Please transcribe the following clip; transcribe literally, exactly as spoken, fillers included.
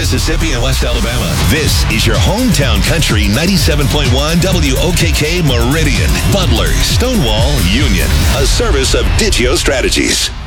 Mississippi and West Alabama. This is your hometown country ninety-seven point one W O K K Meridian, Butler, Stonewall, Union. A service of Digio Strategies.